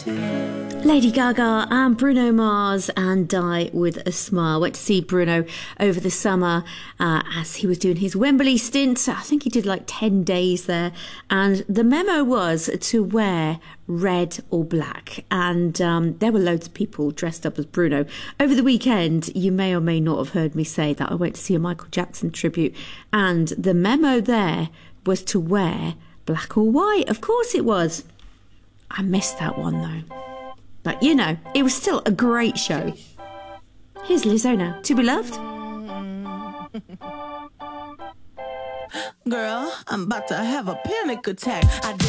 Lady Gaga and Bruno Mars and Die With A Smile. Went to see Bruno over the summer as he was doing his Wembley stint. I think he did like 10 days there. And the memo was to wear red or black. And there were loads of people dressed up as Bruno. Over the weekend, you may or may not have heard me say that I went to see a Michael Jackson tribute. And the memo there was to wear black or white. Of course it was. I missed that one though. But, you know, it was still a great show. Here's Lizzo now. To Be Loved. Girl, I'm about to have a panic attack.